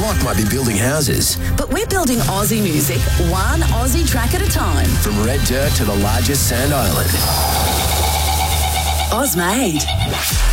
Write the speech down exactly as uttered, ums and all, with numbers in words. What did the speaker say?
Rock might be building houses. But we're building Aussie music, one Aussie track at a time. From red dirt to the largest sand island. Ozmade.